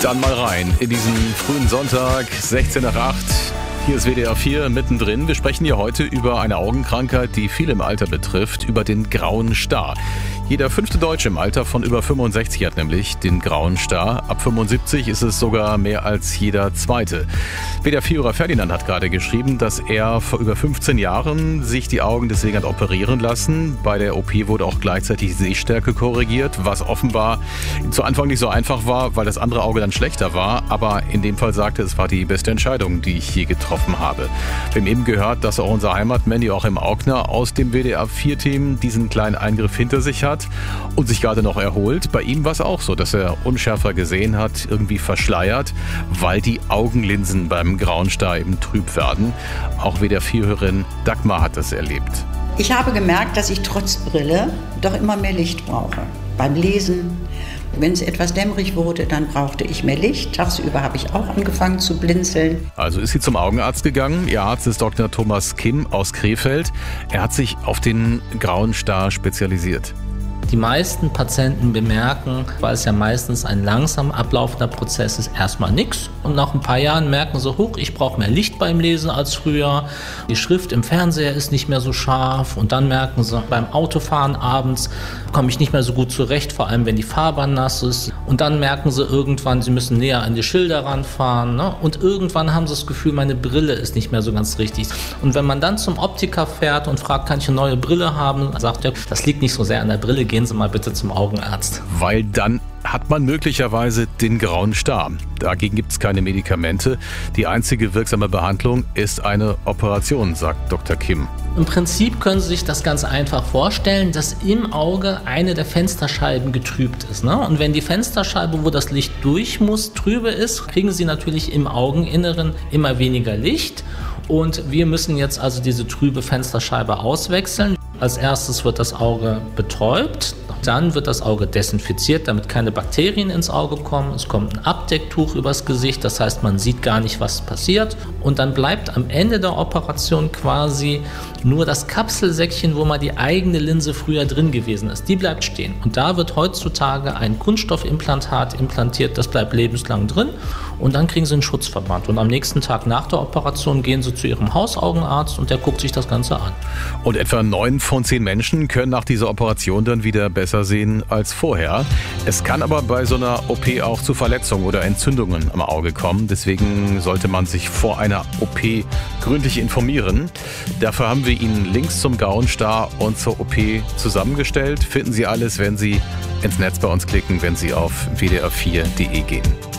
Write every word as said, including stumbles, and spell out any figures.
Dann mal rein in diesen frühen Sonntag, sechzehn nach acht. Hier ist W D R vier mittendrin. Wir sprechen hier heute über eine Augenkrankheit, die viele im Alter betrifft, über den grauen Star. Jeder fünfte Deutsche im Alter von über fünfundsechzig hat nämlich den grauen Star. Ab fünfundsiebzig ist es sogar mehr als jeder zweite. W D R vier-Hörer Ferdinand hat gerade geschrieben, dass er vor über fünfzehn Jahren sich die Augen deswegen hat operieren lassen. Bei der O P wurde auch gleichzeitig die Sehstärke korrigiert, was offenbar zu Anfang nicht so einfach war, weil das andere Auge dann schlechter war. Aber in dem Fall sagte, es war die beste Entscheidung, die ich je getroffen habe. Wir haben eben gehört, dass auch unser Heimatmann Joachim Augner aus dem W D R vier-Team diesen kleinen Eingriff hinter sich hat und sich gerade noch erholt. Bei ihm war es auch so, dass er unschärfer gesehen hat, irgendwie verschleiert, weil die Augenlinsen beim grauen Star eben trüb werden. Auch W D R vier-Hörerin Dagmar hat das erlebt. Ich habe gemerkt, dass ich trotz Brille doch immer mehr Licht brauche. Beim Lesen, wenn es etwas dämmerig wurde, dann brauchte ich mehr Licht. Tagsüber habe ich auch angefangen zu blinzeln. Also ist sie zum Augenarzt gegangen. Ihr Arzt ist Doktor Thomas Kim aus Krefeld. Er hat sich auf den grauen Star spezialisiert. Die meisten Patienten bemerken, weil es ja meistens ein langsam ablaufender Prozess ist, erstmal nichts. Und nach ein paar Jahren merken sie, huch, ich brauche mehr Licht beim Lesen als früher. Die Schrift im Fernseher ist nicht mehr so scharf. Und dann merken sie, beim Autofahren abends komme ich nicht mehr so gut zurecht, vor allem wenn die Fahrbahn nass ist. Und dann merken sie irgendwann, sie müssen näher an die Schilder ranfahren. Ne? Und irgendwann haben sie das Gefühl, meine Brille ist nicht mehr so ganz richtig. Und wenn man dann zum Optiker fährt und fragt, kann ich eine neue Brille haben, sagt er, das liegt nicht so sehr an der Brille, gehen Sie mal bitte zum Augenarzt. Weil dann hat man möglicherweise den grauen Star. Dagegen gibt es keine Medikamente. Die einzige wirksame Behandlung ist eine Operation, sagt Doktor Kim. Im Prinzip können Sie sich das ganz einfach vorstellen, dass im Auge eine der Fensterscheiben getrübt ist. Ne? Und wenn die Fensterscheibe, wo das Licht durch muss, trübe ist, kriegen Sie natürlich im Augeninneren immer weniger Licht. Und wir müssen jetzt also diese trübe Fensterscheibe auswechseln. Als erstes wird das Auge betäubt, dann wird das Auge desinfiziert, damit keine Bakterien ins Auge kommen. Es kommt ein Abdecktuch übers Gesicht, das heißt, man sieht gar nicht, was passiert. Und dann bleibt am Ende der Operation quasi nur das Kapselsäckchen, wo mal die eigene Linse früher drin gewesen ist. Die bleibt stehen. Und da wird heutzutage ein Kunststoffimplantat implantiert, das bleibt lebenslang drin. Und dann kriegen sie einen Schutzverband. Und am nächsten Tag nach der Operation gehen sie zu ihrem Hausaugenarzt und der guckt sich das Ganze an. Und etwa neun von zehn Menschen können nach dieser Operation dann wieder besser sehen als vorher. Es kann aber bei so einer O P auch zu Verletzungen oder Entzündungen am Auge kommen. Deswegen sollte man sich vor einer O P gründlich informieren. Dafür haben wir Ihnen Links zum grauen Star und zur O P zusammengestellt. Finden Sie alles, wenn Sie ins Netz bei uns klicken, wenn Sie auf w d r vier punkt d e gehen.